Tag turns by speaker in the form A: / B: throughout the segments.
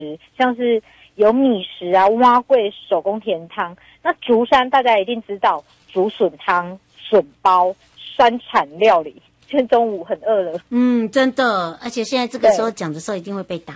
A: 像是有米食啊、蛙粿、手工甜汤。那竹山大家一定知道，竹笋汤、笋包、山产料理。现在中午很饿了，
B: 真的，而且现在这个时候讲的时候一定会被打。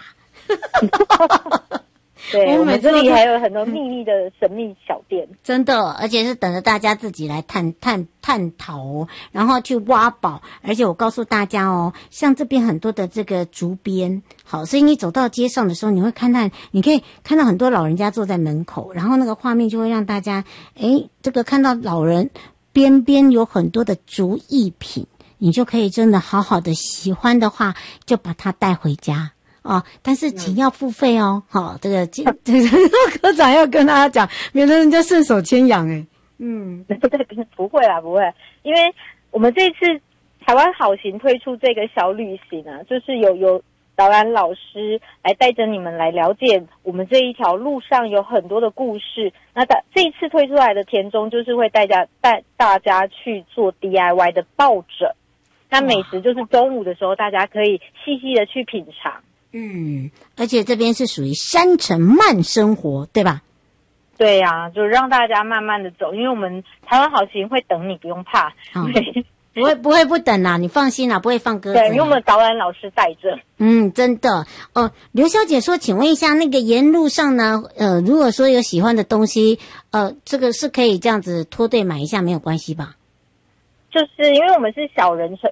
A: 对，我们这里还有很多秘密的神秘小店，
B: 真的，而且是等着大家自己来探讨，然后去挖宝。而且我告诉大家哦，像这边很多的这个竹编，好，所以你走到街上的时候，你可以看到很多老人家坐在门口，然后那个画面就会让大家，这个看到老人边有很多的竹艺品，你就可以真的好好的喜欢的话，就把它带回家。但是请要付费哦。好，这个科长要跟大家讲，免得人家顺手牵羊。
A: 不会啦，不会，因为我们这次台湾好行推出这个小旅行啊，就是有导览老师来带着你们来了解我们这一条路上有很多的故事。那这一次推出来的田中就是会带大家去做 DIY 的抱枕。那美食就是中午的时候大家可以细细的去品尝。
B: 而且这边是属于山城慢生活，对吧？
A: 对呀，就让大家慢慢的走，因为我们台湾好行会等你，不用怕。
B: 不会不等啦，你放心啦，不会放鸽子。
A: 对，因为我们导览老师带着。
B: 真的。刘小姐说，请问一下，那个沿路上呢，如果说有喜欢的东西，这个是可以这样子脱队买一下，没有关系吧？
A: 就是因为我们是小人数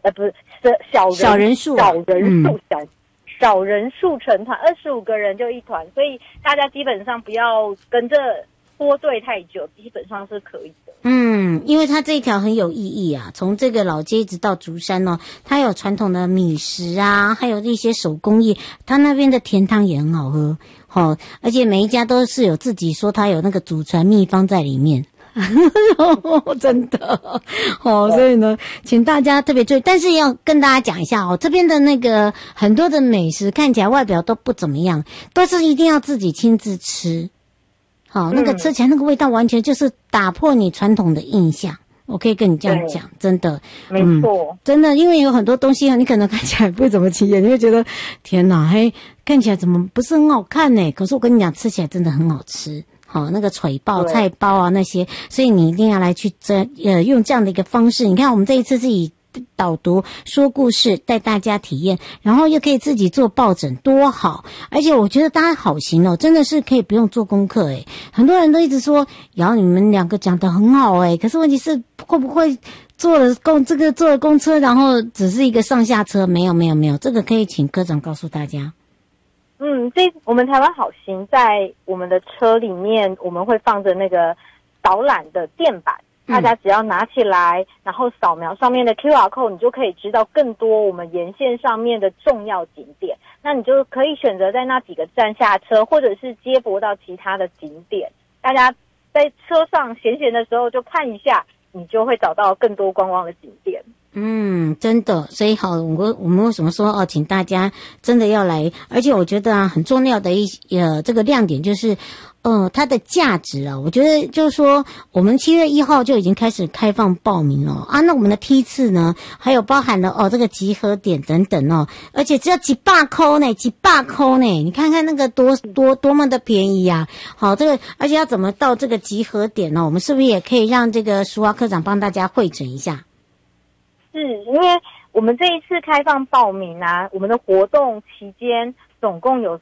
A: 成团，25个人就一团，所以大家基本上不要跟着脱队太久，基本上是可以的。
B: 因为它这一条很有意义啊，从这个老街一直到竹山哦，它有传统的米食啊，还有一些手工艺，它那边的甜汤也很好喝，而且每一家都是有自己说它有那个祖传秘方在里面。真的所以呢，请大家特别注意，但是要跟大家讲一下这边的那个很多的美食看起来外表都不怎么样，都是一定要自己亲自吃。那个吃起来那个味道完全就是打破你传统的印象。我可以跟你这样讲，真的，
A: 没错，
B: 真的，因为有很多东西你可能看起来不怎么起眼，你会觉得天哪，看起来怎么不是很好看呢？可是我跟你讲，吃起来真的很好吃。那个水包、菜包啊那些，所以你一定要来去用这样的一个方式。你看，我们这一次是以导读说故事带大家体验，然后又可以自己做抱枕，多好！而且我觉得大家好行哦，真的是可以不用做功课很多人都一直说，你们两个讲得很好可是问题是会不会坐了公车，然后只是一个上下车？没有，这个可以请科长告诉大家。
A: 我们台湾好行在我们的车里面，我们会放着那个导览的垫板，大家只要拿起来，然后扫描上面的 QR code， 你就可以知道更多我们沿线上面的重要景点。那你就可以选择在那几个站下车，或者是接驳到其他的景点。大家在车上闲的时候就看一下，你就会找到更多观光的景点。
B: 真的，所以好，我们为什么说请大家真的要来？而且我觉得很重要的这个亮点就是，它的价值我觉得就是说，我们7月1号就已经开始开放报名了那我们的梯次呢，还有包含了这个集合点等等而且只要几百块呢，你看看那个多么的便宜啊！好，这个而且要怎么到这个集合点呢？我们是不是也可以让这个淑华科长帮大家汇整一下？
A: 是因为我们这一次开放报名我们的活动期间总共有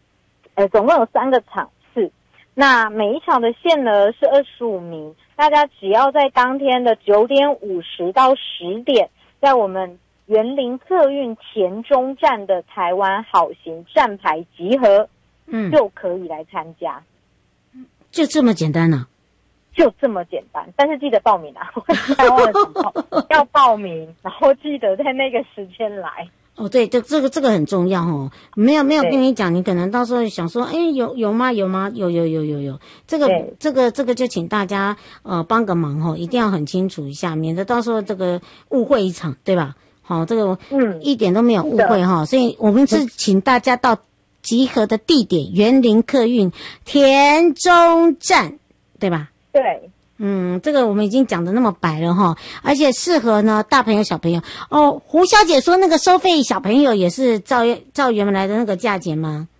A: 3个场次，那每一场的限额是25名，大家只要在当天的9点50到10点，在我们园林客运田中站的台湾好行站牌集合，就可以来参加。
B: 就这么简单
A: 就这么简单，但是记得报名要报名，然后记得在那个时间来。
B: 对，这个很重要没有跟你讲，你可能到时候想说，有吗？有。这个就请大家帮个忙一定要很清楚一下，免得到时候这个误会一场，对吧？这个一点都没有误会所以我们是请大家到集合的地点园林客运田中站，对吧？
A: 对，
B: 这个我们已经讲得那么白了而且适合呢大朋友小朋友胡小姐说那个收费小朋友也是照原来的那个价钱吗？